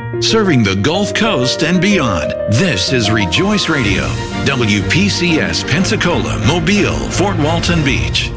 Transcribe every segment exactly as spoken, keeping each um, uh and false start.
Serving the Gulf Coast and beyond, this is Rejoice Radio, W P C S Pensacola, Mobile, Fort Walton Beach.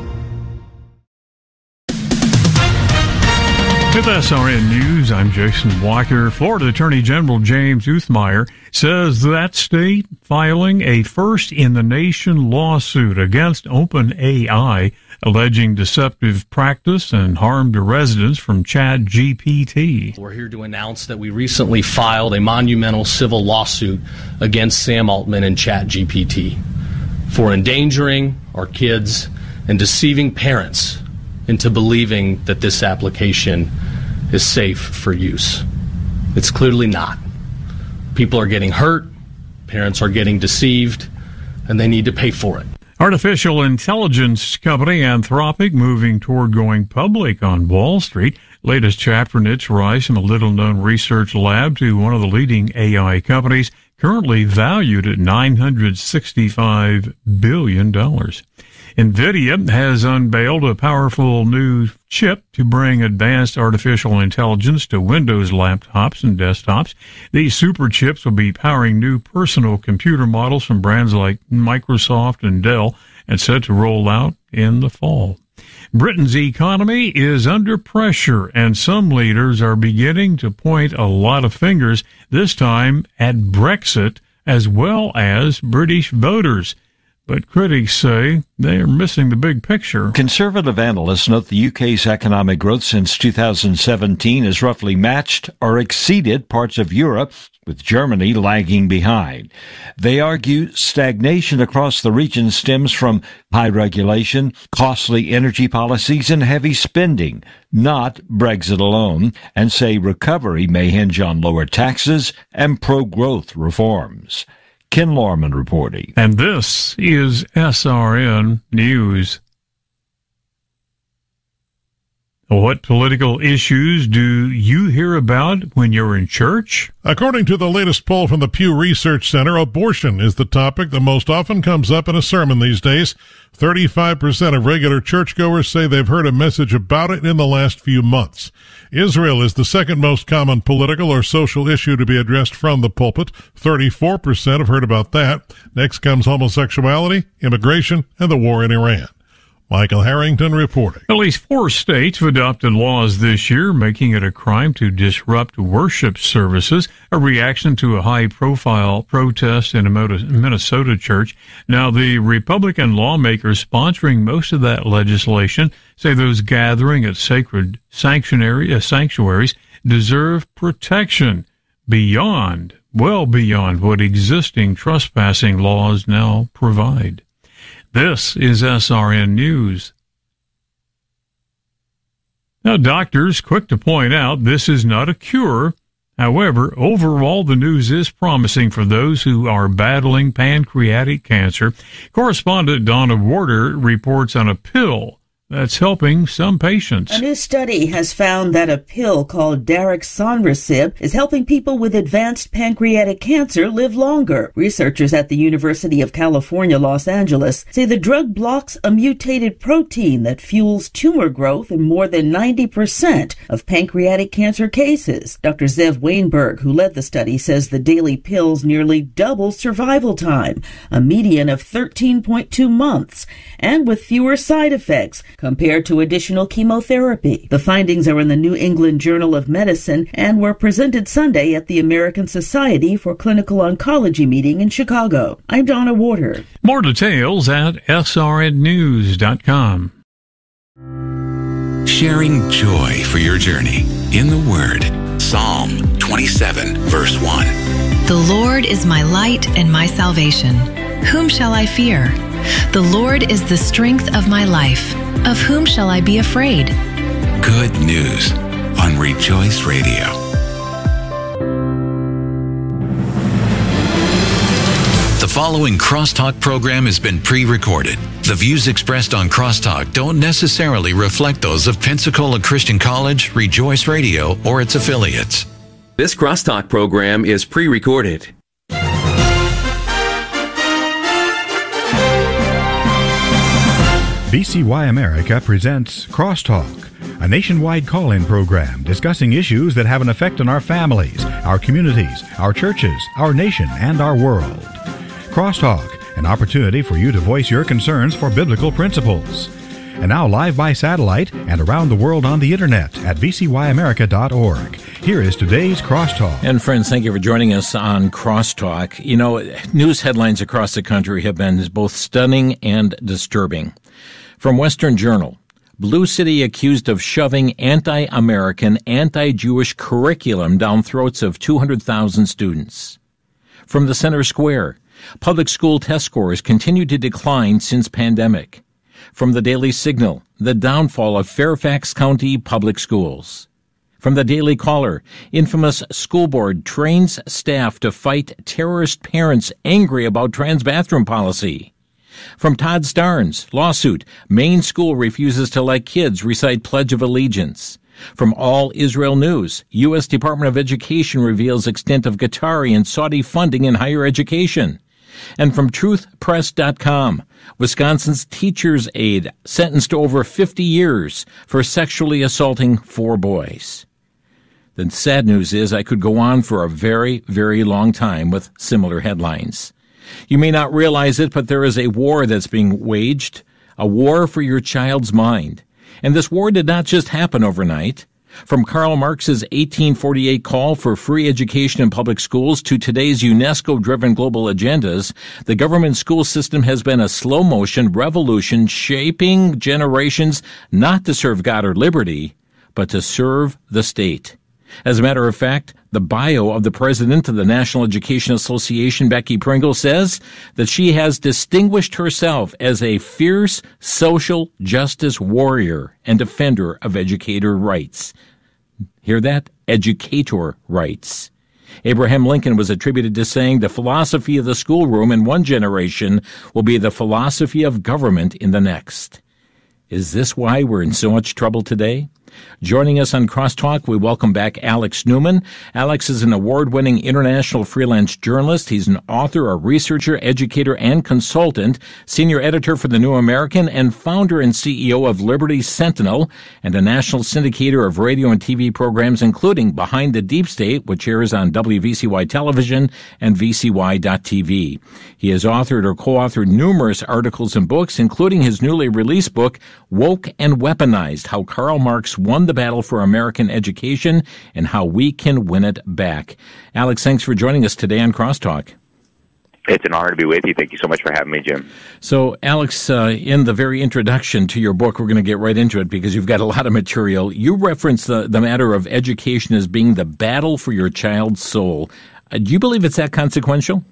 With S R N News, I'm Jason Walker. Florida Attorney General James Uthmeyer says that state filing a first-in-the-nation lawsuit against OpenAI, alleging deceptive practice and harm to residents from Chat G P T. We're here to announce that we recently filed a monumental civil lawsuit against Sam Altman and Chat G P T for endangering our kids and deceiving parents into believing that this application is safe for use. It's clearly not. People are getting hurt, parents are getting deceived, and they need to pay for it. Artificial intelligence company Anthropic moving toward going public on Wall Street. Latest chapter in its rise from a little-known research lab to one of the leading A I companies, currently valued at nine hundred sixty-five billion dollars. NVIDIA has unveiled a powerful new chip to bring advanced artificial intelligence to Windows laptops and desktops. These super chips will be powering new personal computer models from brands like Microsoft and Dell and set to roll out in the fall. Britain's economy is under pressure, and some leaders are beginning to point a lot of fingers, this time at Brexit as well as British voters. But critics say they are missing the big picture. Conservative analysts note the U K's economic growth since two thousand seventeen has roughly matched or exceeded parts of Europe, with Germany lagging behind. They argue stagnation across the region stems from high regulation, costly energy policies, and heavy spending, not Brexit alone, and say recovery may hinge on lower taxes and pro-growth reforms. Ken Lorman reporting. And this is S R N News. What political issues do you hear about when you're in church? According to the latest poll from the Pew Research Center, abortion is the topic that most often comes up in a sermon these days. thirty-five percent of regular churchgoers say they've heard a message about it in the last few months. Israel is the second most common political or social issue to be addressed from the pulpit. thirty-four percent have heard about that. Next comes homosexuality, immigration, and the war in Iran. Michael Harrington reporting. At least four states have adopted laws this year making it a crime to disrupt worship services, a reaction to a high-profile protest in a Minnesota church. Now, the Republican lawmakers sponsoring most of that legislation say those gathering at sacred sanctuary, uh, sanctuaries deserve protection beyond, well beyond what existing trespassing laws now provide. This is S R N News. Now, doctors quick to point out this is not a cure. However, overall, the news is promising for those who are battling pancreatic cancer. Correspondent Donna Warder reports on a pill that's helping some patients. A new study has found that a pill called Daraxonrasib is helping people with advanced pancreatic cancer live longer. Researchers at the University of California, Los Angeles say the drug blocks a mutated protein that fuels tumor growth in more than ninety percent of pancreatic cancer cases. Doctor Zev Weinberg, who led the study, says the daily pills nearly double survival time, a median of thirteen point two months, and with fewer side effects compared to additional chemotherapy. The findings are in the New England Journal of Medicine and were presented Sunday at the American Society for Clinical Oncology meeting in Chicago. I'm Donna Warder. More details at S R N news dot com. Sharing joy for your journey in the Word. Psalm twenty-seven, verse one. The Lord is my light and my salvation. Whom shall I fear? The Lord is the strength of my life. Of whom shall I be afraid? Good news on Rejoice Radio. The following Crosstalk program has been pre-recorded. The views expressed on Crosstalk don't necessarily reflect those of Pensacola Christian College, Rejoice Radio, or its affiliates. This Crosstalk program is pre-recorded. B C Y America presents Crosstalk, a nationwide call-in program discussing issues that have an effect on our families, our communities, our churches, our nation, and our world. Crosstalk, an opportunity for you to voice your concerns for biblical principles. And now live by satellite and around the world on the internet at v c y america dot org. Here is today's Crosstalk. And friends, thank you for joining us on Crosstalk. You know, news headlines across the country have been both stunning and disturbing. From Western Journal, Blue City accused of shoving anti-American, anti-Jewish curriculum down throats of two hundred thousand students. From the Center Square, public school test scores continue to decline since pandemic. From the Daily Signal, the downfall of Fairfax County public schools. From the Daily Caller, infamous school board trains staff to fight terrorist parents angry about trans bathroom policy. From Todd Starnes, lawsuit, Maine school refuses to let kids recite Pledge of Allegiance. From All Israel News, U S Department of Education reveals extent of Qatari and Saudi funding in higher education. And from truth press dot com, Wisconsin's teacher's aide sentenced to over fifty years for sexually assaulting four boys. The sad news is I could go on for a very, very long time with similar headlines. You may not realize it, but there is a war that's being waged, a war for your child's mind. And this war did not just happen overnight. From Karl Marx's eighteen forty-eight call for free education in public schools to today's UNESCO-driven global agendas, the government school system has been a slow-motion revolution shaping generations not to serve God or liberty, but to serve the state. As a matter of fact, the bio of the president of the National Education Association, Becky Pringle, says that she has distinguished herself as a fierce social justice warrior and defender of educator rights. Hear that? Educator rights. Abraham Lincoln was attributed to saying the philosophy of the schoolroom in one generation will be the philosophy of government in the next. Is this why we're in so much trouble today? Joining us on Crosstalk, we welcome back Alex Newman. Alex is an award-winning international freelance journalist. He's an author, a researcher, educator, and consultant, senior editor for The New American, and founder and C E O of Liberty Sentinel, and a national syndicator of radio and T V programs, including Behind the Deep State, which airs on W V C Y Television and V C Y dot T V. He has authored or co-authored numerous articles and books, including his newly released book, Woke and Weaponized, How Karl Marx Won the Battle for American Education and How We Can Win It Back. Alex, thanks for joining us today on Crosstalk. It's an honor to be with you. Thank you so much for having me, Jim. So, Alex, uh, in the very introduction to your book, we're going to get right into it because you've got a lot of material. You reference the, the matter of education as being the battle for your child's soul. Uh, do you believe it's that consequential?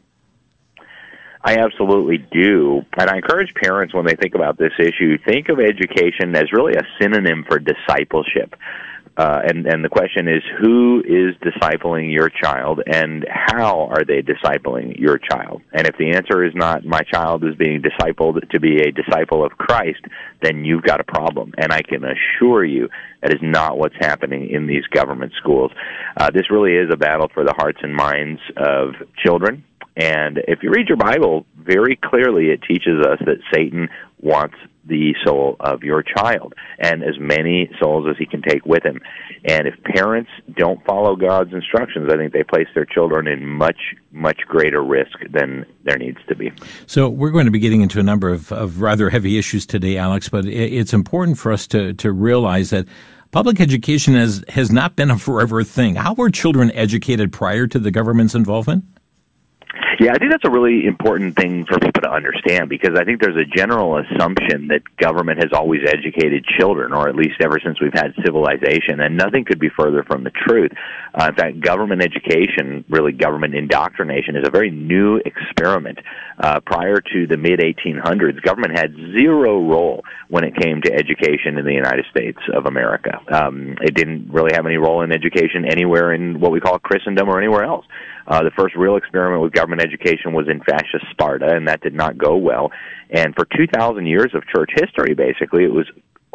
I absolutely do. And I encourage parents, when they think about this issue, think of education as really a synonym for discipleship. Uh, and, and the question is, who is discipling your child, and how are they discipling your child? And if the answer is not, my child is being discipled to be a disciple of Christ, then you've got a problem. And I can assure you that is not what's happening in these government schools. Uh, this really is a battle for the hearts and minds of children. And if you read your Bible, very clearly it teaches us that Satan wants the soul of your child, and as many souls as he can take with him. And if parents don't follow God's instructions, I think they place their children in much, much greater risk than there needs to be. So we're going to be getting into a number of, of rather heavy issues today, Alex, but it's important for us to, to realize that public education has, has not been a forever thing. How were children educated prior to the government's involvement? Yeah, I think that's a really important thing for people to understand, because I think there's a general assumption that government has always educated children, or at least ever since we've had civilization, and nothing could be further from the truth. Uh, in fact, government education, really government indoctrination, is a very new experiment. Uh, prior to the mid eighteen hundreds, government had zero role when it came to education in the United States of America. Um, it didn't really have any role in education anywhere in what we call Christendom or anywhere else. Uh, the first real experiment with government education was in fascist Sparta, and that did not go well. And for two thousand years of church history, basically, it was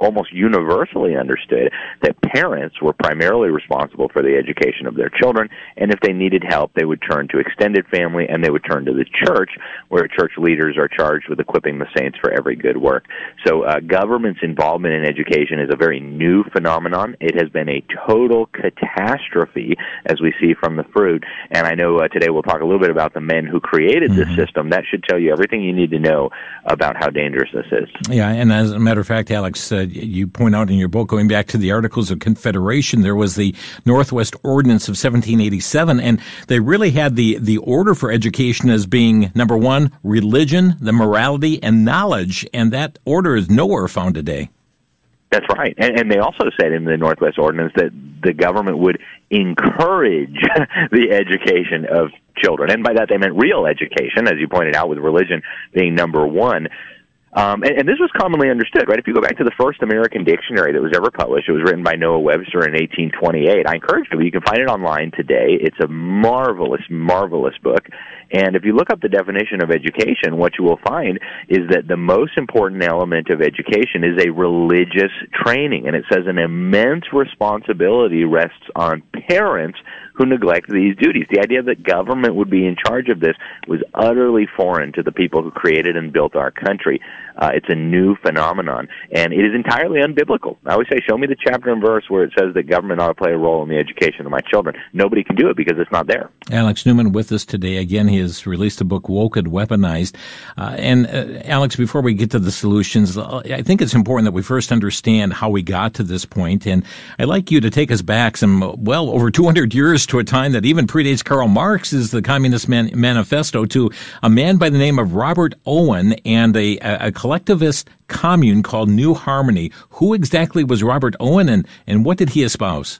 almost universally understood that parents were primarily responsible for the education of their children, and if they needed help, they would turn to extended family, and they would turn to the church, where church leaders are charged with equipping the saints for every good work. So uh, government's involvement in education is a very new phenomenon. It has been a total catastrophe, as we see from the fruit, and I know uh, today we'll talk a little bit about the men who created this mm-hmm. system. That should tell you everything you need to know about how dangerous this is. Yeah, and as a matter of fact, Alex, uh, you point out in your book, going back to the Articles of Confederation, there was the Northwest Ordinance of seventeen eighty-seven, and they really had the, the order for education as being, number one, religion, the morality, and knowledge, and that order is nowhere found today. That's right. And, and they also said in the Northwest Ordinance that the government would encourage the education of children. And by that they meant real education, as you pointed out, with religion being number one. Um, and, and this was commonly understood, right? If you go back to the first American dictionary that was ever published, it was written by Noah Webster in eighteen twenty-eight. I encourage you, you can find it online today. It's a marvelous, marvelous book. And if you look up the definition of education, what you will find is that the most important element of education is a religious training. And it says an immense responsibility rests on parents who neglect these duties. The idea that government would be in charge of this was utterly foreign to the people who created and built our country. Uh, it's a new phenomenon, and it is entirely unbiblical. I always say, show me the chapter and verse where it says that government ought to play a role in the education of my children. Nobody can do it because it's not there. Alex Newman with us today. Again, he has released a book, Woke and Weaponized. Uh, and, uh, Alex, before we get to the solutions, I think it's important that we first understand how we got to this point. And I'd like you to take us back some, well, over two hundred years to a time that even predates Karl Marx's The Communist Man- Manifesto, to a man by the name of Robert Owen and a, a collectivist commune called New Harmony. Who exactly was Robert Owen, and, and what did he espouse?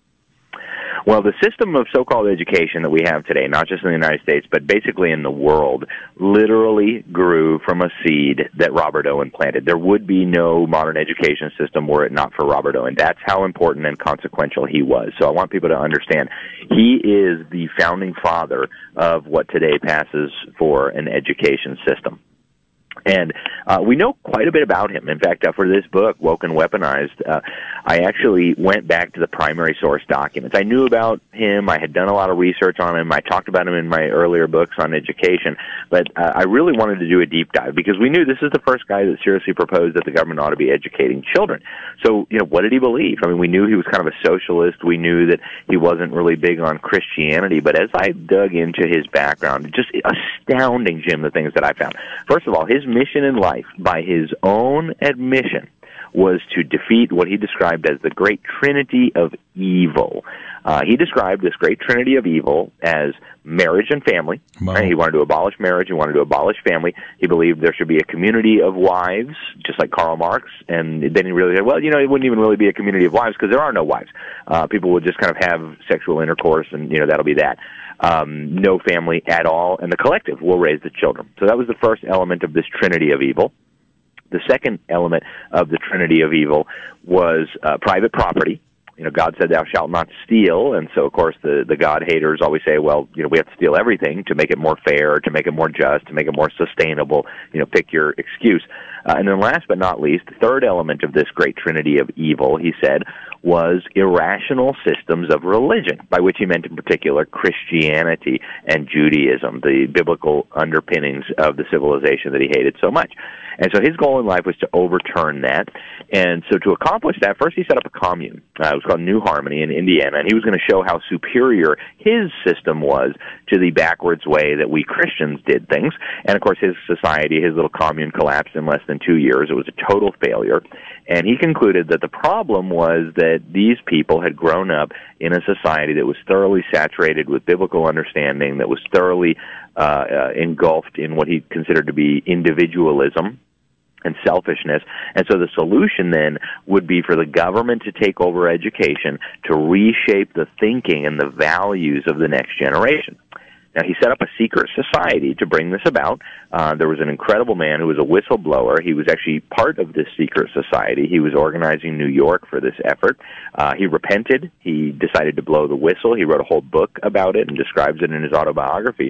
Well, the system of so-called education that we have today, not just in the United States, but basically in the world, literally grew from a seed that Robert Owen planted. There would be no modern education system were it not for Robert Owen. That's how important and consequential he was. So I want people to understand he is the founding father of what today passes for an education system. And uh, we know quite a bit about him. In fact, uh, for this book, Woke and Weaponized, uh, I actually went back to the primary source documents. I knew about him. I had done a lot of research on him. I talked about him in my earlier books on education. But uh, I really wanted to do a deep dive because we knew this is the first guy that seriously proposed that the government ought to be educating children. So, you know, what did he believe? I mean, we knew he was kind of a socialist. We knew that he wasn't really big on Christianity. But as I dug into his background, just astounding, Jim, the things that I found. First of all, his mission in life, by his own admission, was to defeat what he described as the great trinity of evil. Uh, he described this great trinity of evil as marriage and family. Wow. Right? He wanted to abolish marriage. He wanted to abolish family. He believed there should be a community of wives, just like Karl Marx. And then he really said, well, you know, it wouldn't even really be a community of wives because there are no wives. Uh, people would just kind of have sexual intercourse, and, you know, that'll be that. Um, no family at all, and the collective will raise the children. So that was the first element of this trinity of evil. The second element of the trinity of evil was uh, private property. You know, God said, thou shalt not steal, and so, of course, the, the God haters always say, well, you know, we have to steal everything to make it more fair, to make it more just, to make it more sustainable. You know, pick your excuse. Uh, and then last but not least, the third element of this great trinity of evil, he said, was irrational systems of religion, by which he meant in particular Christianity and Judaism, the biblical underpinnings of the civilization that he hated so much. And so his goal in life was to overturn that. And so to accomplish that, first he set up a commune. Uh, it was called New Harmony in Indiana, and he was going to show how superior his system was to the backwards way that we Christians did things. And, of course, his society, his little commune, collapsed in less than two years. It was a total failure. And he concluded that the problem was that these people had grown up in a society that was thoroughly saturated with biblical understanding, that was thoroughly uh, uh, engulfed in what he considered to be individualism and selfishness. And so the solution then would be for the government to take over education, to reshape the thinking and the values of the next generation. Now, he set up a secret society to bring this about. Uh, there was an incredible man who was a whistleblower. He was actually part of this secret society. He was organizing New York for this effort. Uh, he repented. He decided to blow the whistle. He wrote a whole book about it and describes it in his autobiography.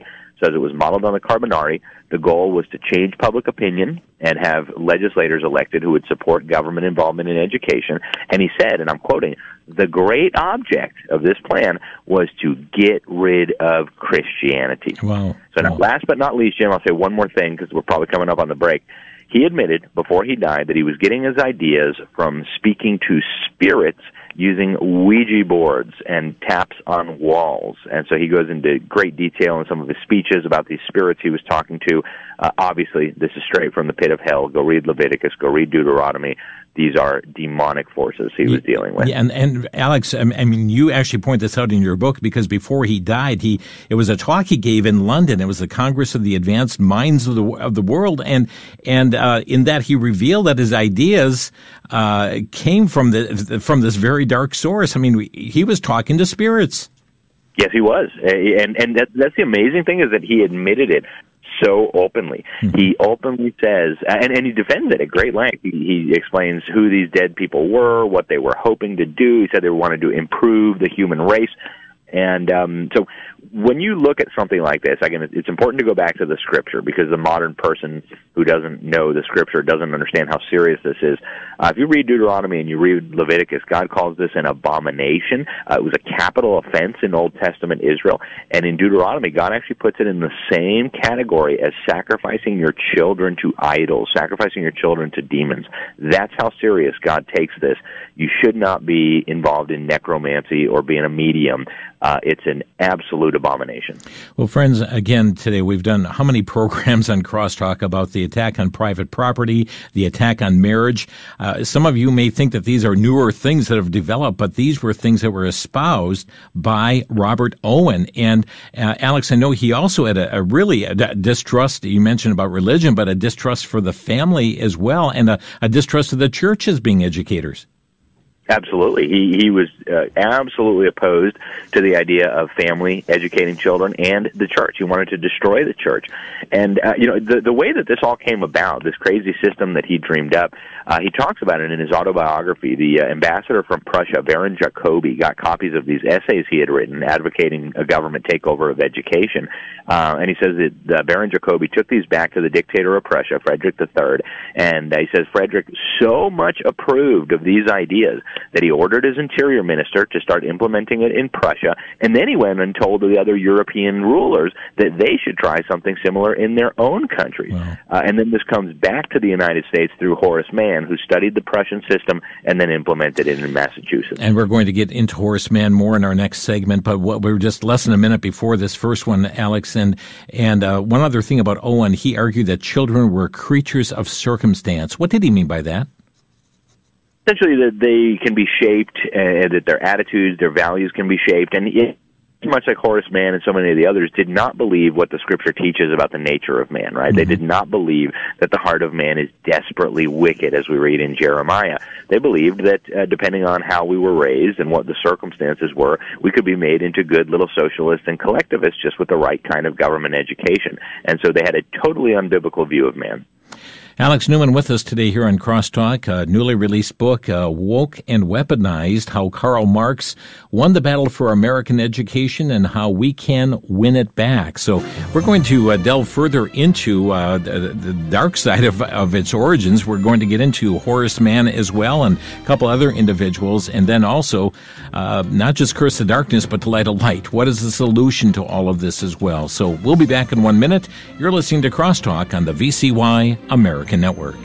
says it was modeled on the Carbonari. The goal was to change public opinion and have legislators elected who would support government involvement in education. And he said, and I'm quoting, the great object of this plan was to get rid of Christianity. Wow. So now, wow. last but not least, Jim, I'll say one more thing because we're probably coming up on the break. He admitted before he died that he was getting his ideas from speaking to spirits using Ouija boards and taps on walls. And so he goes into great detail in some of his speeches about these spirits he was talking to. Uh, obviously, this is straight from the pit of hell. Go read Leviticus, go read Deuteronomy. These are demonic forces he was dealing with. Yeah, and, and Alex, I mean, you actually point this out in your book because before he died, he it was a talk he gave in London. It was the Congress of the Advanced Minds of the of the World, and and uh, in that he revealed that his ideas uh, came from the from this very dark source. I mean, he was talking to spirits. Yes, he was, and and that, that's the amazing thing is that he admitted it so openly. Mm-hmm. He openly says, and, and he defends it at great length. He, he explains who these dead people were, what they were hoping to do. He said they wanted to improve the human race. And um, so when you look at something like this, again, it's important to go back to the Scripture because the modern person who doesn't know the Scripture doesn't understand how serious this is. Uh, if you read Deuteronomy and you read Leviticus, God calls this an abomination. Uh, it was a capital offense in Old Testament Israel. And in Deuteronomy, God actually puts it in the same category as sacrificing your children to idols, sacrificing your children to demons. That's how serious God takes this. You should not be involved in necromancy or being a medium. Uh, it's an absolute abomination. Well, friends, again, today we've done how many programs on Crosstalk about the attack on private property, the attack on marriage. Uh, some of you may think that these are newer things that have developed, but these were things that were espoused by Robert Owen. And uh, Alex, I know he also had a, a really a distrust, you mentioned about religion, but a distrust for the family as well, and a, a distrust of the church as being educators. Absolutely. He he was uh, absolutely opposed to the idea of family educating children and the church. He wanted to destroy the church. And, uh, you know, the, the way that this all came about, this crazy system that he dreamed up, uh, he talks about it in his autobiography. The uh, ambassador from Prussia, Baron Jacobi, got copies of these essays he had written advocating a government takeover of education. Uh, and he says that uh, Baron Jacobi took these back to the dictator of Prussia, Frederick the Third. And uh, he says Frederick so much approved of these ideas that he ordered his interior minister to start implementing it in Prussia, and then he went and told the other European rulers that they should try something similar in their own countries. Wow. Uh, and then this comes back to the United States through Horace Mann, who studied the Prussian system and then implemented it in Massachusetts. And we're going to get into Horace Mann more in our next segment, but what, we were just less than a minute before this first one, Alex, and, and uh, one other thing about Owen, he argued that children were creatures of circumstance. What did he mean by that? Essentially, that they can be shaped, uh, that their attitudes, their values can be shaped, and it, much like Horace Mann and so many of the others, did not believe what the Scripture teaches about the nature of man, right? Mm-hmm. They did not believe that the heart of man is desperately wicked, as we read in Jeremiah. They believed that uh, depending on how we were raised and what the circumstances were, we could be made into good little socialists and collectivists just with the right kind of government education. And so they had a totally unbiblical view of man. Alex Newman with us today here on Crosstalk, a newly released book, uh, Woke and Weaponized, How Karl Marx Won the Battle for American Education and How We Can Win It Back. So we're going to uh, delve further into uh, the, the dark side of, of its origins. We're going to get into Horace Mann as well and a couple other individuals, and then also uh, not just curse the darkness, but to light a light. What is the solution to all of this as well? So we'll be back in one minute. You're listening to Crosstalk on the V C Y American Network.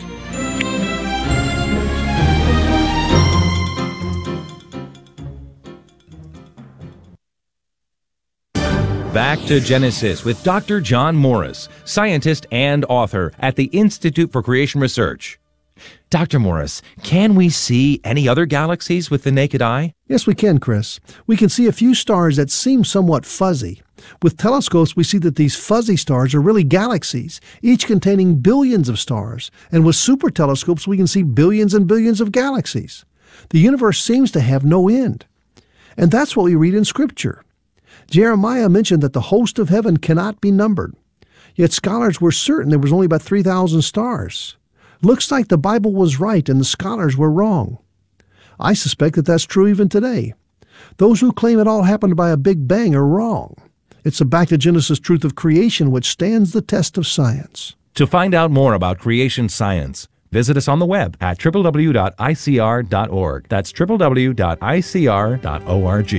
Back to Genesis with Doctor John Morris, scientist and author at the Institute for Creation Research. Doctor Morris, can we see any other galaxies with the naked eye? Yes, we can, Chris. We can see a few stars that seem somewhat fuzzy. With telescopes, we see that these fuzzy stars are really galaxies, each containing billions of stars. And with super telescopes, we can see billions and billions of galaxies. The universe seems to have no end. And that's what we read in Scripture. Jeremiah mentioned that the host of heaven cannot be numbered. Yet scholars were certain there was only about three thousand stars. Looks like the Bible was right and the scholars were wrong. I suspect that that's true even today. Those who claim it all happened by a big bang are wrong. It's a back to Genesis truth of creation which stands the test of science. To find out more about creation science, visit us on the web at w w w dot i c r dot org. That's w w w dot i c r dot org.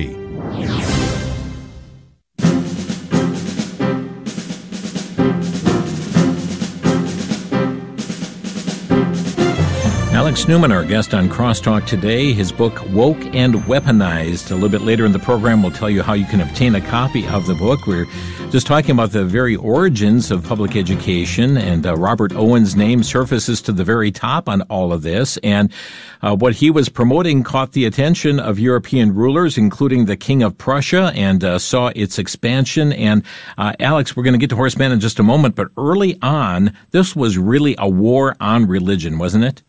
Alex Newman, our guest on Crosstalk today, his book, Woke and Weaponized. A little bit later in the program, we'll tell you how you can obtain a copy of the book. We're just talking about the very origins of public education, and uh, Robert Owen's name surfaces to the very top on all of this. And uh, what he was promoting caught the attention of European rulers, including the King of Prussia, and uh, saw its expansion. And uh, Alex, we're going to get to Horace Mann in just a moment, but early on, this was really a war on religion, wasn't it?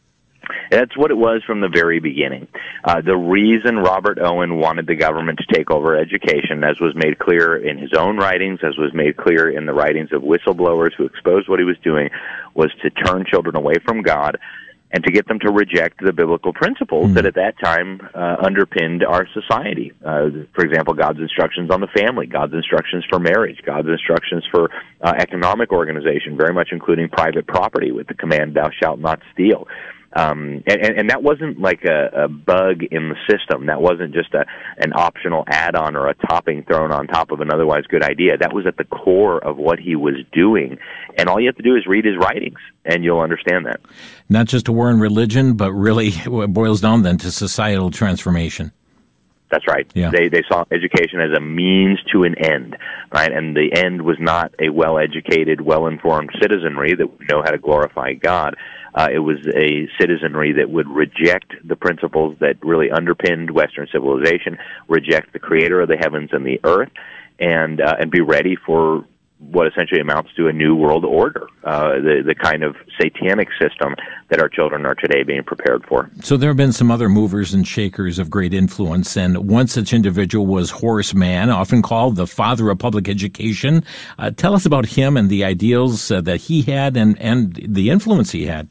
That's what it was from the very beginning. Uh, the reason Robert Owen wanted the government to take over education, as was made clear in his own writings, as was made clear in the writings of whistleblowers who exposed what he was doing, was to turn children away from God and to get them to reject the biblical principles mm. that at that time uh, underpinned our society. Uh, for example, God's instructions on the family, God's instructions for marriage, God's instructions for uh, economic organization, very much including private property with the command, thou shalt not steal. Um, and, and that wasn't like a, a bug in the system. That wasn't just a, an optional add-on or a topping thrown on top of an otherwise good idea. That was at the core of what he was doing. And all you have to do is read his writings, and you'll understand that. Not just a war on religion, but really it boils down then to societal transformation. That's right. Yeah. They they saw education as a means to an end, right? And the end was not a well-educated, well-informed citizenry that would know how to glorify God. Uh, it was a citizenry that would reject the principles that really underpinned Western civilization, reject the creator of the heavens and the earth, and uh, and be ready for what essentially amounts to a new world order, uh, the, the kind of satanic system that our children are today being prepared for. So there have been some other movers and shakers of great influence, and one such individual was Horace Mann, often called the father of public education. Uh, tell us about him and the ideals uh, that he had and, and the influence he had.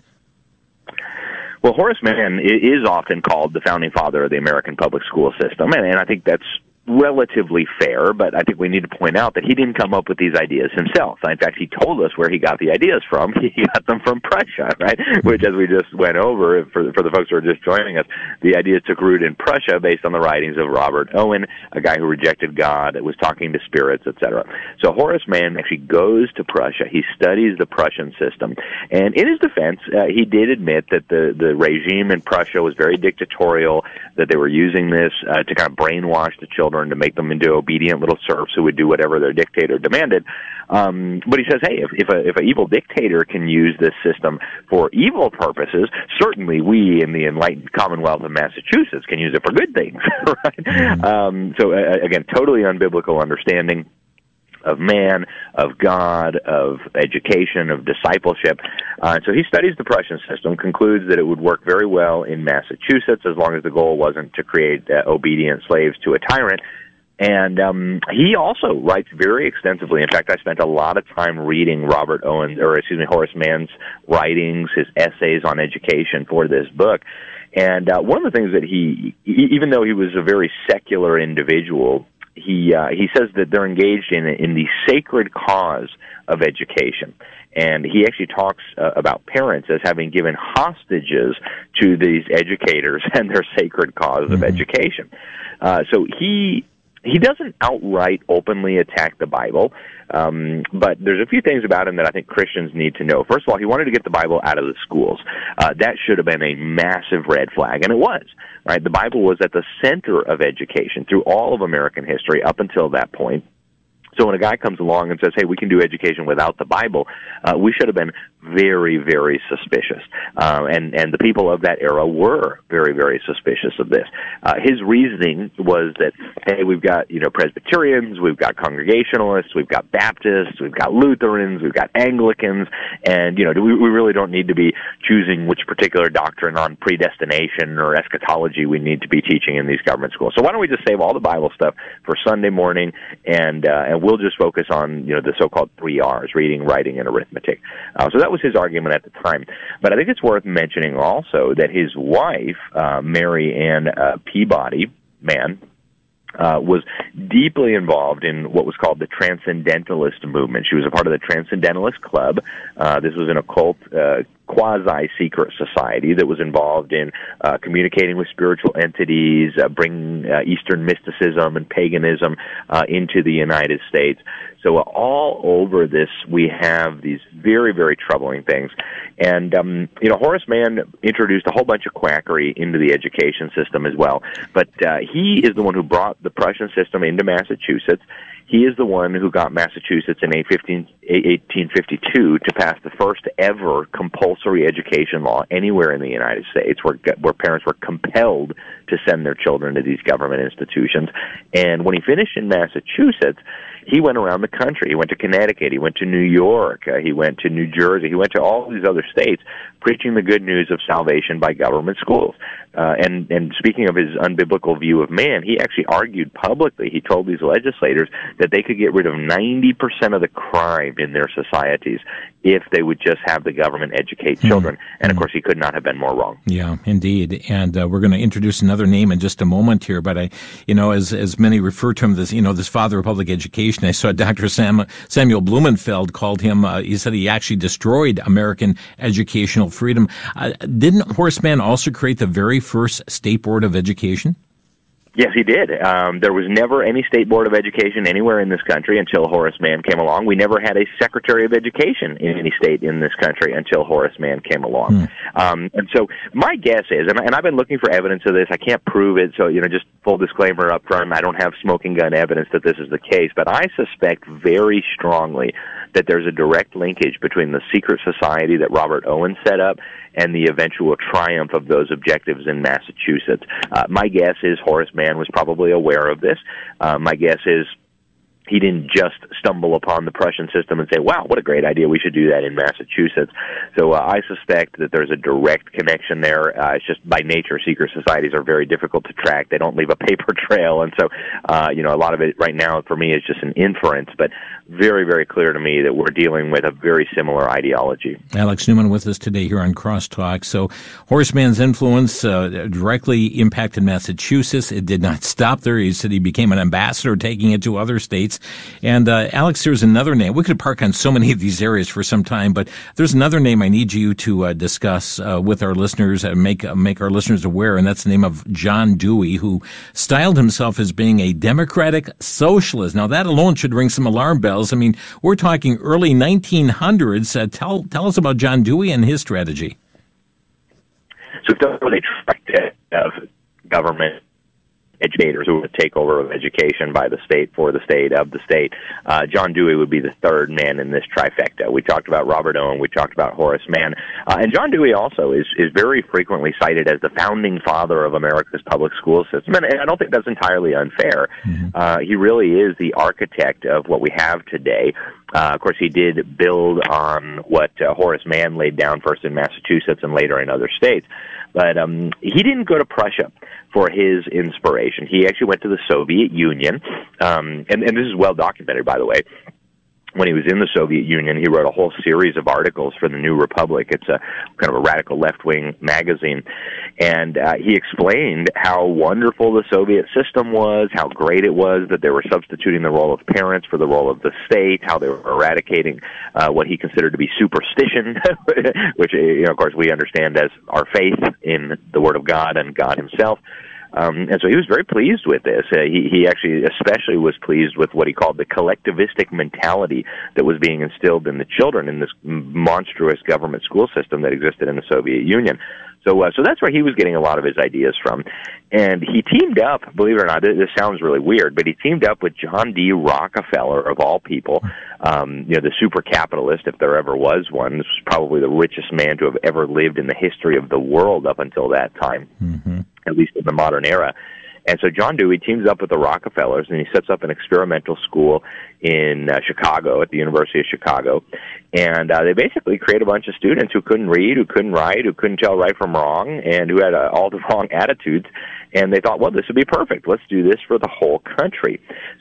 Well, Horace Mann is often called the founding father of the American public school system, and, and I think that's relatively fair, but I think we need to point out that he didn't come up with these ideas himself. In fact, he told us where he got the ideas from. He got them from Prussia, right? Which, as we just went over, for, for the folks who are just joining us, the ideas took root in Prussia based on the writings of Robert Owen, a guy who rejected God, was talking to spirits, et cetera. So Horace Mann actually goes to Prussia. He studies the Prussian system. And in his defense, uh, he did admit that the, the regime in Prussia was very dictatorial, that they were using this uh, to kind of brainwash the children, to make them into obedient little serfs who would do whatever their dictator demanded. Um, but he says, hey, if, if, a, if an evil dictator can use this system for evil purposes, certainly we in the enlightened Commonwealth of Massachusetts can use it for good things. Right? Mm-hmm. Um, so, uh, again, totally unbiblical understanding of man, of God, of education, of discipleship. Uh, so he studies the Prussian system, concludes that it would work very well in Massachusetts as long as the goal wasn't to create uh, obedient slaves to a tyrant. And um, he also writes very extensively. In fact, I spent a lot of time reading Robert Owen, or excuse me, Horace Mann's writings, his essays on education for this book. And uh, one of the things that he, he, even though he was a very secular individual, He uh, he says that they're engaged in in the sacred cause of education, and he actually talks uh, about parents as having given hostages to these educators and their sacred cause mm-hmm. of education. Uh, so he he doesn't outright openly attack the Bible, um, but there's a few things about him that I think Christians need to know. First of all, he wanted to get the Bible out of the schools. Uh, that should have been a massive red flag, and it was. Right, the Bible was at the center of education through all of American history up until that point. So when a guy comes along and says, hey, we can do education without the Bible, uh, we should have been very, very suspicious. Uh, and, and the people of that era were very, very suspicious of this. Uh, his reasoning was that, hey, we've got, you know, Presbyterians, we've got Congregationalists, we've got Baptists, we've got Lutherans, we've got Anglicans, and, you know, we, we really don't need to be choosing which particular doctrine on predestination or eschatology we need to be teaching in these government schools. So why don't we just save all the Bible stuff for Sunday morning, and, uh, and we'll just focus on, you know, the so-called three R's, reading, writing, and arithmetic. Uh, so that was his argument at the time. But I think it's worth mentioning also that his wife, uh, Mary Ann uh, Peabody Mann, Uh, was deeply involved in what was called the Transcendentalist movement. She was a part of the Transcendentalist Club. Uh, this was an occult, uh, quasi-secret society that was involved in uh, communicating with spiritual entities, uh, bringing uh, Eastern mysticism and paganism uh, into the United States. So uh, all over this, we have these very, very troubling things. And, um, you know, Horace Mann introduced a whole bunch of quackery into the education system as well. But uh, he is the one who brought the Prussian system into Massachusetts. He is the one who got Massachusetts in eighteen fifty-two to pass the first ever compulsory education law anywhere in the United States, where where parents were compelled to send their children to these government institutions. And when he finished in Massachusetts, he went around the country. He went to Connecticut. He went to New York. Uh, he went to New Jersey. He went to all these other states preaching the good news of salvation by government schools. Uh, and, and speaking of his unbiblical view of man, he actually argued publicly. He told these legislators that they could get rid of ninety percent of the crime in their societies if they would just have the government educate children. Mm. And, of course, he could not have been more wrong. Yeah, indeed. And uh, we're going to introduce another name in just a moment here. But, I, you know, as as many refer to him, this, you know, this father of public education, I saw Doctor Sam, Samuel Blumenfeld called him, uh, he said he actually destroyed American educational freedom. Uh, didn't Horace Mann also create the very first State Board of Education? Yes, he did. Um, there was never any state board of education anywhere in this country until Horace Mann came along. We never had a secretary of education in any state in this country until Horace Mann came along. Hmm. Um, and so my guess is, and, and I've been looking for evidence of this. I can't prove it, so you know, just full disclaimer up front. I don't have smoking gun evidence that this is the case, but I suspect very strongly that there's a direct linkage between the secret society that Robert Owen set up and the eventual triumph of those objectives in Massachusetts. Uh, my guess is Horace Mann was probably aware of this. Uh, my guess is he didn't just stumble upon the Prussian system and say, wow, what a great idea, we should do that in Massachusetts. So uh, I suspect that there's a direct connection there. Uh, it's just by nature, secret societies are very difficult to track. They don't leave a paper trail. And so, uh, you know, a lot of it right now for me is just an inference, but very, very clear to me that we're dealing with a very similar ideology. Alex Newman with us today here on Crosstalk. So Horace Mann's influence uh, directly impacted Massachusetts. It did not stop there. He said he became an ambassador, taking it to other states. And uh, Alex, there's another name. We could park on so many of these areas for some time, but there's another name I need you to uh, discuss uh, with our listeners and make uh, make our listeners aware, and that's the name of John Dewey, who styled himself as being a democratic socialist. Now, that alone should ring some alarm bells. I mean, we're talking early nineteen hundreds. Uh, tell tell us about John Dewey and his strategy. So if there was a tract of government educators who would take over of education by the state, for the state, of the state, uh, John Dewey would be the third man in this trifecta. We talked about Robert Owen, we talked about Horace Mann, uh, and John Dewey also is, is very frequently cited as the founding father of America's public school system, and I don't think that's entirely unfair. Mm-hmm. Uh, he really is the architect of what we have today. Uh, of course, he did build on what uh, Horace Mann laid down first in Massachusetts and later in other states. But um, he didn't go to Prussia for his inspiration. He actually went to the Soviet Union, um, and, and this is well documented, by the way. When he was in the Soviet Union, he wrote a whole series of articles for the New Republic. It's a kind of a radical left-wing magazine. And uh, he explained how wonderful the Soviet system was, how great it was that they were substituting the role of parents for the role of the state, how they were eradicating uh, what he considered to be superstition, which, you know, of course, we understand as our faith in the Word of God and God himself. Um, and so he was very pleased with this. Uh, he, he actually especially was pleased with what he called the collectivistic mentality that was being instilled in the children in this monstrous government school system that existed in the Soviet Union. So, uh, so that's where he was getting a lot of his ideas from. And he teamed up, believe it or not, this sounds really weird, but he teamed up with John D. Rockefeller, of all people, um, you know, the super capitalist, if there ever was one. This was probably the richest man to have ever lived in the history of the world up until that time, mm-hmm. at least in the modern era. And so John Dewey teams up with the Rockefellers, and he sets up an experimental school in uh, Chicago, at the University of Chicago. And uh, they basically create a bunch of students who couldn't read, who couldn't write, who couldn't tell right from wrong, and who had uh, all the wrong attitudes. And they thought, well, this would be perfect. Let's do this for the whole country.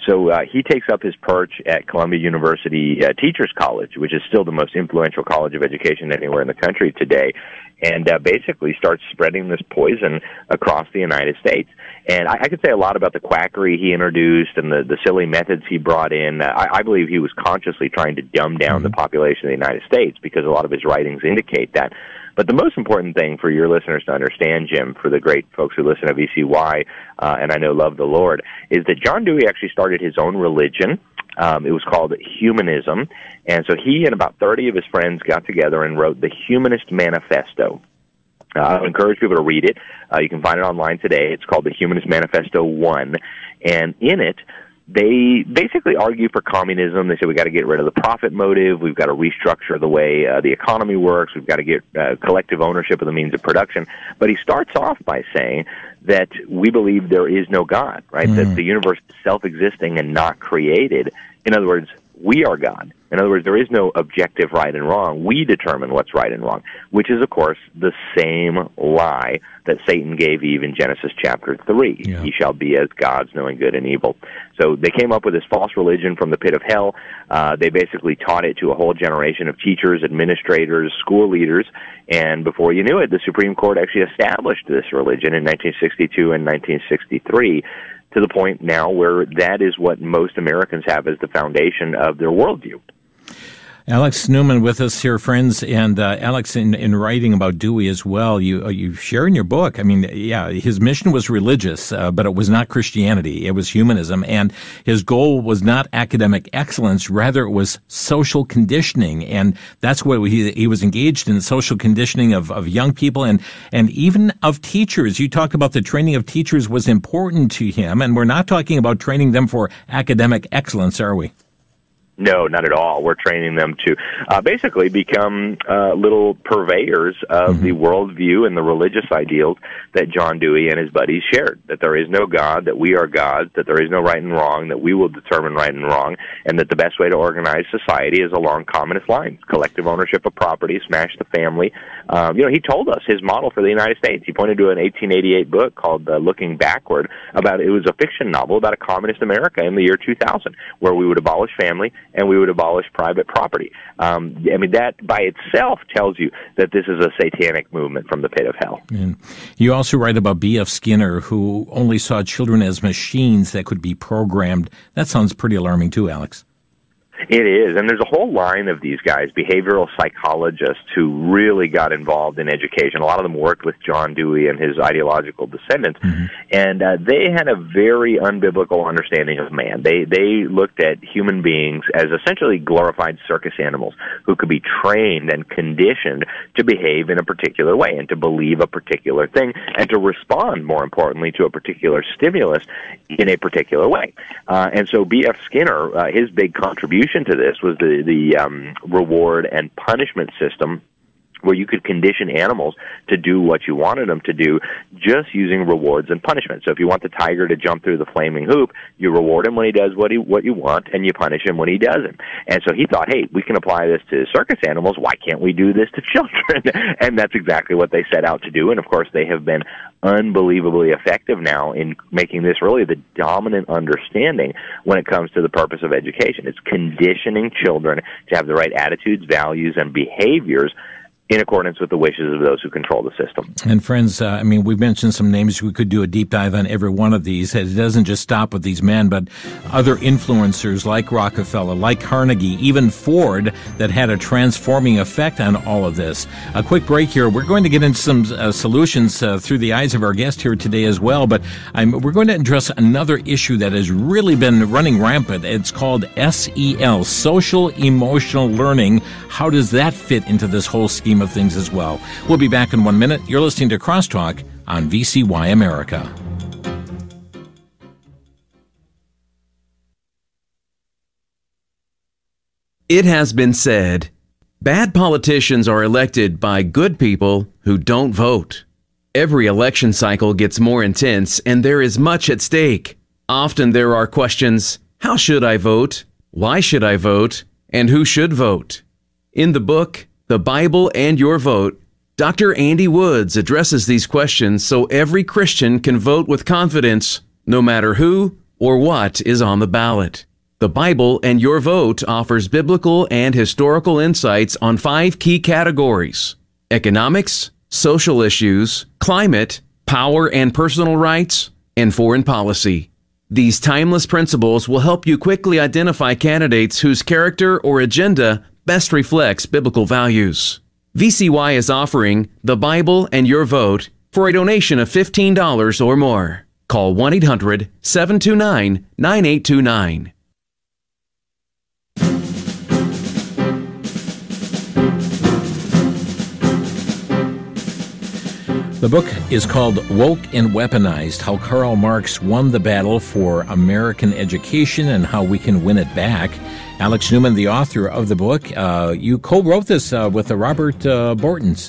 So uh, he takes up his perch at Columbia University uh, Teachers College, which is still the most influential college of education anywhere in the country today, and uh, basically starts spreading this poison across the United States. And I, I could say a lot about the quackery he introduced and the, the silly methods he brought in. Uh, I, I believe he was consciously trying to dumb down the population of the United States because a lot of his writings indicate that. But the most important thing for your listeners to understand, Jim, for the great folks who listen to V C Y, uh, and I know love the Lord, is that John Dewey actually started his own religion. Um, it was called Humanism. And so he and about thirty of his friends got together and wrote the Humanist Manifesto. Uh, I would encourage people to read it. Uh, you can find it online today. It's called the Humanist Manifesto one. And in it, they basically argue for communism. They say we've got to get rid of the profit motive. We've got to restructure the way uh, the economy works. We've got to get uh, collective ownership of the means of production. But he starts off by saying that we believe there is no God, right? Mm. That the universe is self-existing and not created. In other words, we are God. In other words, there is no objective right and wrong. We determine what's right and wrong, which is, of course, the same lie that Satan gave Eve in Genesis chapter three. Yeah. He shall be as gods, knowing good and evil. So they came up with this false religion from the pit of hell. Uh, they basically taught it to a whole generation of teachers, administrators, school leaders, and before you knew it, the Supreme Court actually established this religion in nineteen sixty-two and nineteen sixty-three, to the point now where that is what most Americans have as the foundation of their worldview. Alex Newman with us here, friends, and uh, Alex, in, in writing about Dewey as well, you uh, you share in your book. I mean, yeah, his mission was religious, uh, but it was not Christianity; it was humanism, and his goal was not academic excellence; rather, it was social conditioning, and that's what he he was engaged in: social conditioning of, of young people and and even of teachers. You talk about the training of teachers was important to him, and we're not talking about training them for academic excellence, are we? No, not at all. We're training them to uh, basically become uh, little purveyors of mm-hmm. the worldview and the religious ideals that John Dewey and his buddies shared, that there is no God, that we are gods, that there is no right and wrong, that we will determine right and wrong, and that the best way to organize society is along communist lines, collective ownership of property, smash the family. Um, you know, he told us his model for the United States. He pointed to an eighteen eighty-eight book called uh, Looking Backward. About it was a fiction novel about a communist America in the year two thousand, where we would abolish family and we would abolish private property. Um, I mean, that by itself tells you that this is a satanic movement from the pit of hell. And you also write about B F Skinner, who only saw children as machines that could be programmed. That sounds pretty alarming too, Alex. It is, and there's a whole line of these guys, behavioral psychologists, who really got involved in education. A lot of them worked with John Dewey and his ideological descendants, mm-hmm. and uh, they had a very unbiblical understanding of man. They they looked at human beings as essentially glorified circus animals who could be trained and conditioned to behave in a particular way and to believe a particular thing and to respond, more importantly, to a particular stimulus in a particular way. Uh, and so B F Skinner, uh, his big contribution to this was the, the um, reward and punishment system, where you could condition animals to do what you wanted them to do just using rewards and punishment. So if you want the tiger to jump through the flaming hoop, you reward him when he does what he what you want, and you punish him when he doesn't. And so he thought, hey, we can apply this to circus animals. Why can't we do this to children? And that's exactly what they set out to do. And, of course, they have been unbelievably effective now in making this really the dominant understanding when it comes to the purpose of education. It's conditioning children to have the right attitudes, values, and behaviors in accordance with the wishes of those who control the system. And friends, uh, I mean, we've mentioned some names. We could do a deep dive on every one of these. It doesn't just stop with these men, but other influencers like Rockefeller, like Carnegie, even Ford, that had a transforming effect on all of this. A quick break here. We're going to get into some uh, solutions uh, through the eyes of our guest here today as well, but I'm, we're going to address another issue that has really been running rampant. It's called S E L, Social Emotional Learning. How does that fit into this whole scheme of things as well? We'll be back in one minute. You're listening to Crosstalk on V C Y America. It has been said, bad politicians are elected by good people who don't vote. Every election cycle gets more intense, and there is much at stake. Often there are questions: how should I vote? Why should I vote? And who should vote? In the book, The Bible and Your Vote, Doctor Andy Woods addresses these questions so every Christian can vote with confidence, no matter who or what is on the ballot. The Bible and Your Vote offers biblical and historical insights on five key categories: economics, social issues, climate, power and personal rights, and foreign policy. These timeless principles will help you quickly identify candidates whose character or agenda best reflects biblical values. V C Y is offering The Bible and Your Vote for a donation of fifteen dollars or more. Call one eight hundred, seven two nine, nine eight two nine. The book is called Woke and Weaponized, How Karl Marx Won the Battle for American Education and How We Can Win It Back. Alex Newman, the author of the book, uh, you co-wrote this uh, with uh, Robert uh, Bortons.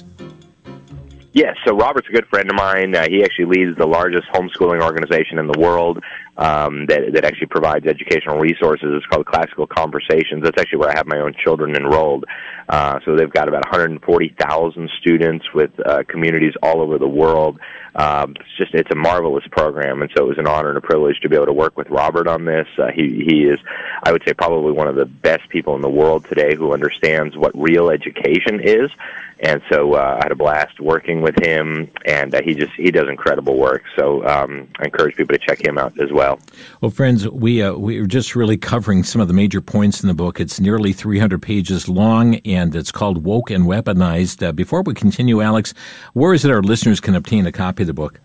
Yes, so Robert's a good friend of mine. Uh, he actually leads the largest homeschooling organization in the world um, that, that actually provides educational resources. It's called Classical Conversations. That's actually where I have my own children enrolled. Uh, so they've got about one hundred forty thousand students with uh, communities all over the world. Um, it's just, it's a marvelous program, and so it was an honor and a privilege to be able to work with Robert on this. Uh, he, he is, I would say, probably one of the best people in the world today who understands what real education is. And so uh, I had a blast working with him, and uh, he just he does incredible work. So um, I encourage people to check him out as well. Well, friends, we uh, we are just really covering some of the major points in the book. It's nearly three hundred pages long, and it's called Woke and Weaponized. Uh, before we continue, Alex, where is it our listeners can obtain a copy of the book?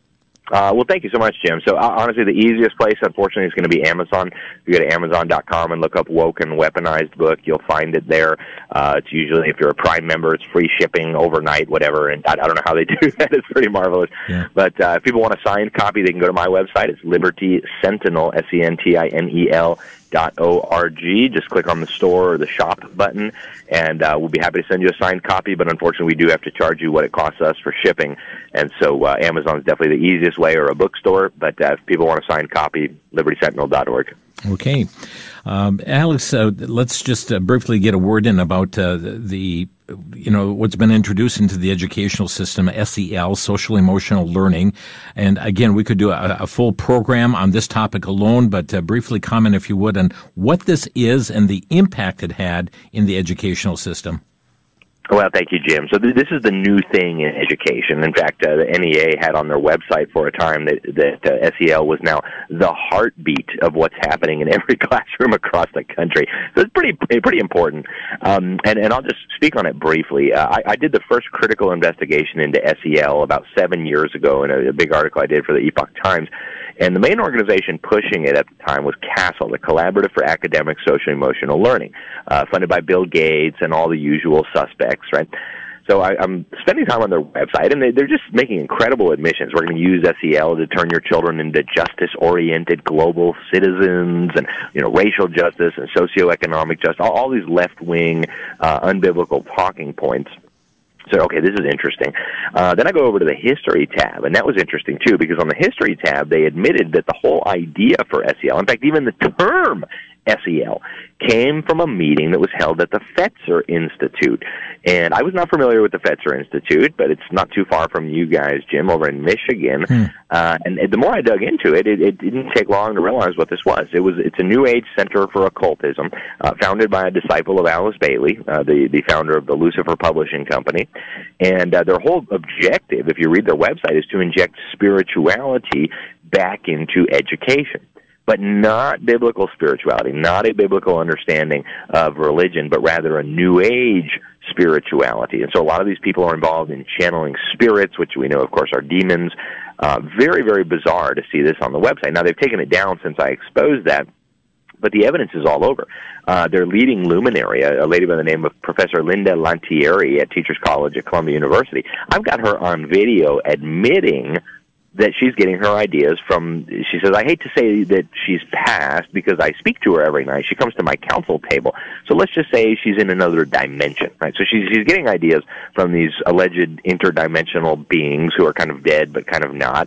Uh, well, thank you so much, Jim. So, uh, honestly, the easiest place, unfortunately, is going to be Amazon. If you go to amazon dot com and look up Woke and Weaponized book, you'll find it there. Uh, it's usually, if you're a Prime member, it's free shipping overnight, whatever, and I, I don't know how they do that. It's pretty marvelous. Yeah. But uh, if people want a signed copy, they can go to my website. It's Liberty Sentinel, S E N T I N E L, dot O R G. Just click on the store or the shop button, and uh, we'll be happy to send you a signed copy, but unfortunately, we do have to charge you what it costs us for shipping. And so uh, Amazon is definitely the easiest way, or a bookstore, but uh, if people want a signed copy, liberty sentinel dot org. Okay. Um, Alex, uh, let's just uh, briefly get a word in about uh, the, you know, what's been introduced into the educational system, S E L, social emotional learning. And again, we could do a, a full program on this topic alone, but uh, briefly comment, if you would, on what this is and the impact it had in the educational system. Well, thank you, Jim. So th- this is the new thing in education. In fact, uh, the N E A had on their website for a time that, that uh, S E L was now the heartbeat of what's happening in every classroom across the country. So it's pretty pretty important. Um, and, and I'll just speak on it briefly. Uh, I, I did the first critical investigation into S E L about seven years ago in a, a big article I did for the Epoch Times. And the main organization pushing it at the time was CASEL, the Collaborative for Academic Social Emotional Learning, uh, funded by Bill Gates and all the usual suspects, right? So I, I'm spending time on their website, and they, they're just making incredible admissions. We're going to use S E L to turn your children into justice-oriented global citizens, and you know, racial justice and socioeconomic justice, all, all these left-wing, uh, unbiblical talking points. So, okay, this is interesting. Uh, then I go over to the history tab, and that was interesting, too, because on the history tab, they admitted that the whole idea for S E L, in fact, even the term S E L, came from a meeting that was held at the Fetzer Institute. And I was not familiar with the Fetzer Institute, but it's not too far from you guys, Jim, over in Michigan. Hmm. Uh, and, and the more I dug into it, it, it didn't take long to realize what this was. It was it's a New Age center for occultism, uh, founded by a disciple of Alice Bailey, uh, the, the founder of the Lucifer Publishing Company. And uh, their whole objective, if you read their website, is to inject spirituality back into education. But not biblical spirituality, not a biblical understanding of religion, but rather a New Age spirituality. And so a lot of these people are involved in channeling spirits, which we know, of course, are demons. Uh, very, very bizarre to see this on the website. Now, they've taken it down since I exposed that, but the evidence is all over. Uh, their leading luminary, a, a lady by the name of Professor Linda Lantieri at Teachers College at Columbia University, I've got her on video admitting that she's getting her ideas from, she says, I hate to say that she's passed because I speak to her every night. She comes to my council table. So let's just say she's in another dimension, right? So she's, she's getting ideas from these alleged interdimensional beings who are kind of dead but kind of not.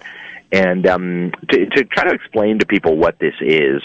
And um, to, to try to explain to people what this is,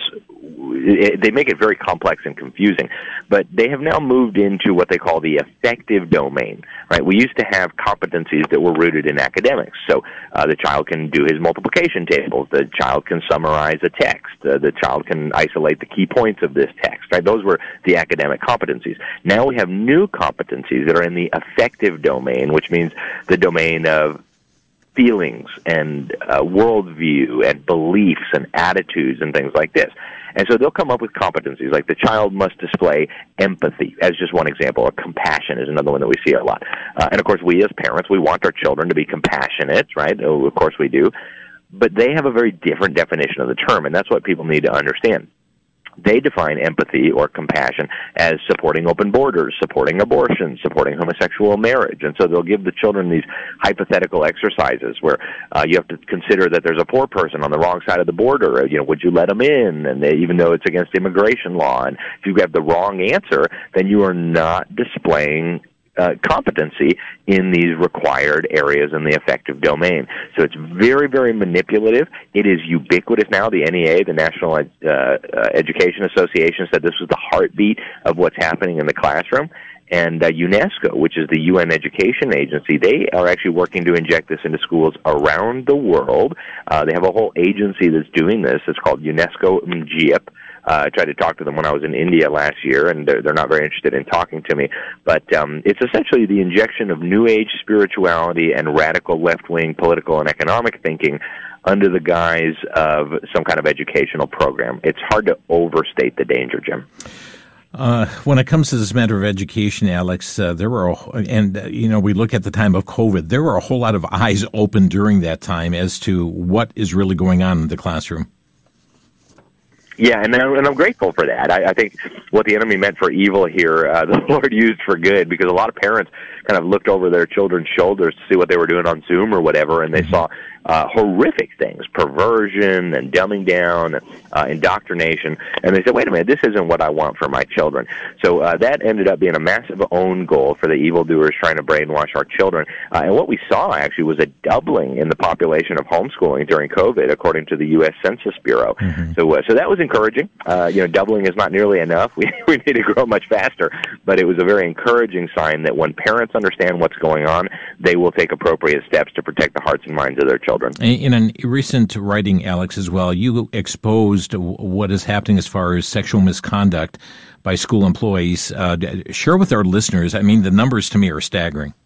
it, they make it very complex and confusing. But they have now moved into what they call the affective domain, right? We used to have competencies that were rooted in academics. So uh, the child can do his multiplication tables. The child can summarize a text. Uh, the child can isolate the key points of this text, right? Those were the academic competencies. Now we have new competencies that are in the affective domain, which means the domain of feelings and uh, worldview and beliefs and attitudes and things like this. And so they'll come up with competencies like the child must display empathy, as just one example, or compassion is another one that we see a lot. Uh, and of course, we as parents, we want our children to be compassionate, right? Oh, of course we do. But they have a very different definition of the term, and that's what people need to understand. They define empathy or compassion as supporting open borders, supporting abortion, supporting homosexual marriage. And so they'll give the children these hypothetical exercises where uh, you have to consider that there's a poor person on the wrong side of the border. You know, would you let them in? And they, even though it's against immigration law, and if you have the wrong answer, then you are not displaying Uh, competency in these required areas in the affective domain. So it's very, very manipulative. It is ubiquitous now. The N E A, the National uh, uh, Education Association, said this was the heartbeat of what's happening in the classroom. And uh, UNESCO, which is the U N Education Agency, they are actually working to inject this into schools around the world. Uh, they have a whole agency that's doing this. It's called UNESCO M G I P. Uh, I tried to talk to them when I was in India last year, and they're, they're not very interested in talking to me. But um, it's essentially the injection of New Age spirituality and radical left-wing political and economic thinking under the guise of some kind of educational program. It's hard to overstate the danger, Jim. Uh, when it comes to this matter of education, Alex, uh, there were, a, and, uh, you know, we look at the time of COVID, there were a whole lot of eyes open during that time as to what is really going on in the classroom. Yeah, and, and I'm grateful for that. I, I think what the enemy meant for evil here, uh, the Lord used for good, because a lot of parents kind of looked over their children's shoulders to see what they were doing on Zoom or whatever, and they saw uh, horrific things, perversion and dumbing down, uh, indoctrination, and they said, wait a minute, this isn't what I want for my children. So uh, that ended up being a massive own goal for the evildoers trying to brainwash our children. Uh, and what we saw, actually, was a doubling in the population of homeschooling during COVID, according to the U S Census Bureau. Mm-hmm. So, uh, so that was encouraging. Uh, you know, doubling is not nearly enough. We, we need to grow much faster. But it was a very encouraging sign that when parents understand what's going on, they will take appropriate steps to protect the hearts and minds of their children. In a recent writing, Alex, as well, you exposed what is happening as far as sexual misconduct by school employees. Uh, share with our listeners. I mean, the numbers to me are staggering.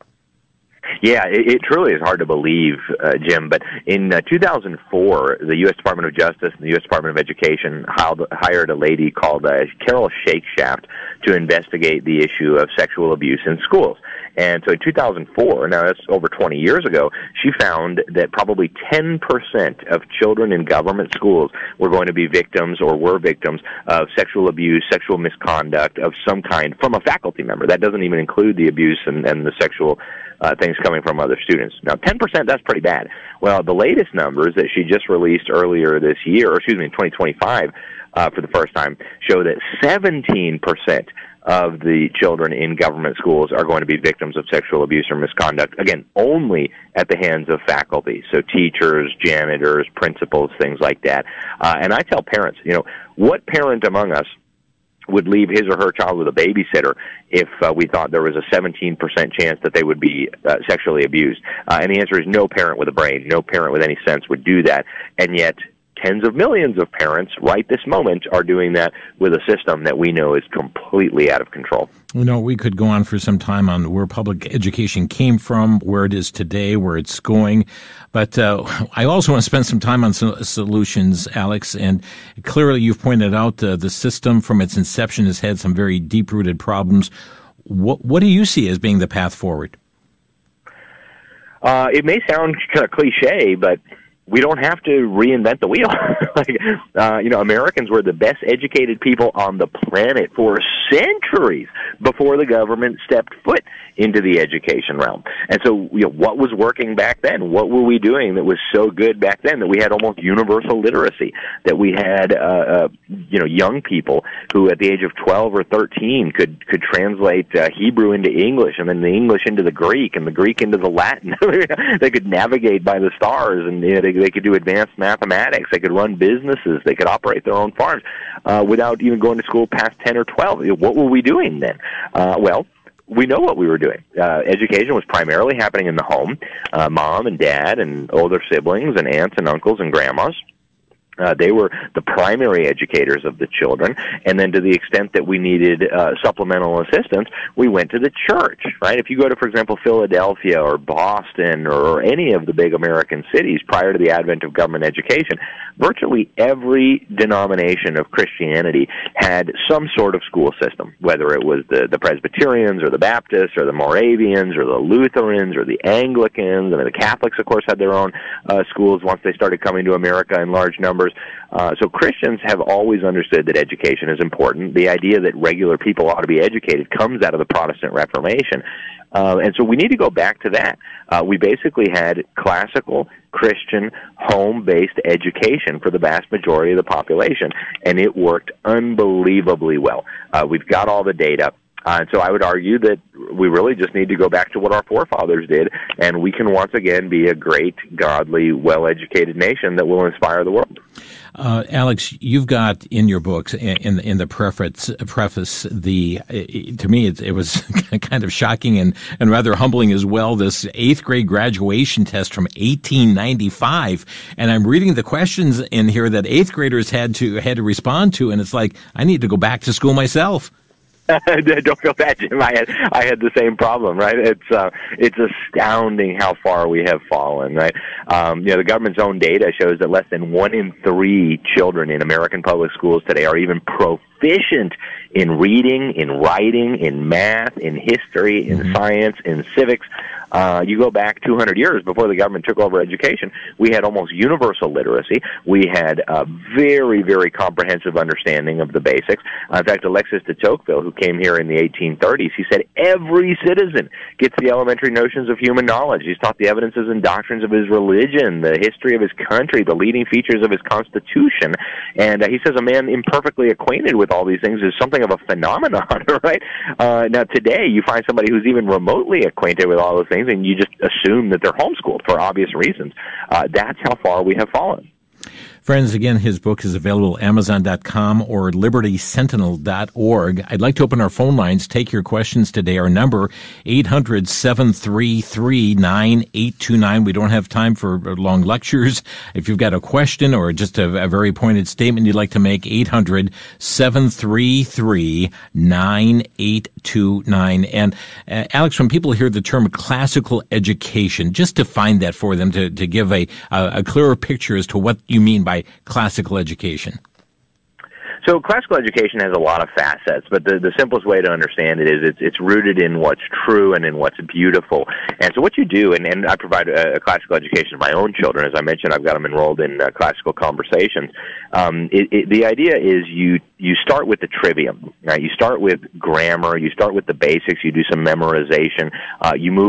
Yeah, it, it truly is hard to believe, uh, Jim, but in uh, two thousand four, the U S Department of Justice and the U S Department of Education hired a lady called uh, Carol Shakeshaft to investigate the issue of sexual abuse in schools. And so in two thousand four, now that's over twenty years ago, she found that probably ten percent of children in government schools were going to be victims or were victims of sexual abuse, sexual misconduct of some kind from a faculty member. That doesn't even include the abuse and, and the sexual uh, things coming from other students. Now, ten percent, that's pretty bad. Well, the latest numbers that she just released earlier this year, or excuse me, in twenty twenty-five, uh, for the first time, show that seventeen percent of the children in government schools are going to be victims of sexual abuse or misconduct, again, only at the hands of faculty, so teachers, janitors, principals, things like that. Uh, and I tell parents, you know, what parent among us would leave his or her child with a babysitter if uh, we thought there was a seventeen percent chance that they would be uh, sexually abused? Uh, and the answer is no parent with a brain, no parent with any sense would do that. And yet tens of millions of parents right this moment are doing that with a system that we know is completely out of control. You know, we could go on for some time on where public education came from, where it is today, where it's going. But uh, I also want to spend some time on some solutions, Alex. And clearly you've pointed out uh, the system from its inception has had some very deep-rooted problems. What, what do you see as being the path forward? Uh, it may sound kind of cliche, but we don't have to reinvent the wheel. like, uh, you know, Americans were the best educated people on the planet for centuries before the government stepped foot into the education realm. And so, you know, what was working back then? What were we doing that was so good back then that we had almost universal literacy, that we had, uh, uh, you know, young people who at the age of twelve or thirteen could, could translate uh, Hebrew into English and then the English into the Greek and the Greek into the Latin. They could navigate by the stars and, you know, they they could do advanced mathematics. They could run businesses. They could operate their own farms uh, without even going to school past ten or twelve. What were we doing then? Uh, well, we know what we were doing. Uh, education was primarily happening in the home. Uh, mom and dad and older siblings and aunts and uncles and grandmas. Uh, they were the primary educators of the children, and then to the extent that we needed uh, supplemental assistance, we went to the church, right? If you go to, for example, Philadelphia or Boston or any of the big American cities prior to the advent of government education, virtually every denomination of Christianity had some sort of school system, whether it was the, the Presbyterians or the Baptists or the Moravians or the Lutherans or the Anglicans. I mean, the Catholics, of course, had their own uh, schools once they started coming to America in large numbers. Uh, so Christians have always understood that education is important. The idea that regular people ought to be educated comes out of the Protestant Reformation. Uh, and so we need to go back to that. Uh, we basically had classical Christian home-based education for the vast majority of the population, and it worked unbelievably well. Uh, we've got all the data. Uh, and so I would argue that we really just need to go back to what our forefathers did, and we can once again be a great, godly, well-educated nation that will inspire the world. Uh, Alex, you've got in your books, in in the preface, preface the to me it, it was kind of shocking and, and rather humbling as well. This eighth grade graduation test from eighteen ninety-five, and I'm reading the questions in here that eighth graders had to had to respond to, and it's like I need to go back to school myself. Don't feel bad, Jim. I had I had the same problem, right? It's uh, it's astounding how far we have fallen, right? Um, you know, the government's own data shows that less than one in three children in American public schools today are even proficient in reading, in writing, in math, in history, in mm-hmm. science, in civics. Uh, you go back two hundred years before the government took over education, we had almost universal literacy. We had a very, very comprehensive understanding of the basics. Uh, in fact, Alexis de Tocqueville, who came here in the eighteen thirties, he said every citizen gets the elementary notions of human knowledge. He's taught the evidences and doctrines of his religion, the history of his country, the leading features of his constitution. And uh, he says a man imperfectly acquainted with all these things is something of a phenomenon, right? Uh, now, today, you find somebody who's even remotely acquainted with all those things, and you just assume that they're homeschooled for obvious reasons. Uh, that's how far we have fallen. Friends, again, his book is available at amazon dot com or liberty sentinel dot org. I'd like to open our phone lines, take your questions today. Our number, eight hundred, seven three three, nine eight two nine. We don't have time for long lectures. If you've got a question or just a, a very pointed statement you'd like to make, eight hundred, seven three three, nine eight two nine. And uh, Alex, when people hear the term classical education, just define that for them to, to give a, a, a clearer picture as to what you mean by classical education. So classical education has a lot of facets, but the, the simplest way to understand it is it's, it's rooted in what's true and in what's beautiful. And so what you do, and, and I provide a, a classical education to my own children. As I mentioned, I've got them enrolled in uh, classical conversations. Um, it, it, the idea is you you start with the trivium, right? You start with grammar, you start with the basics, you do some memorization, uh, you move